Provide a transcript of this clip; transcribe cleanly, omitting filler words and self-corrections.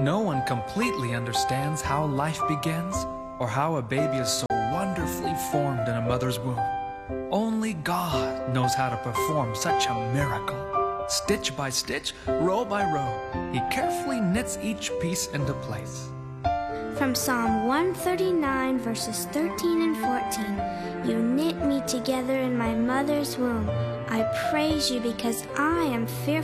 No one completely understands how life begins or how a baby is so wonderfully formed in a mother's womb. Only God knows how to perform such a miracle. Stitch by stitch, row by row, He carefully knits each piece into place. From Psalm 139, verses 13 and 14, you knit me together in my mother's womb. I praise you because I am fearfully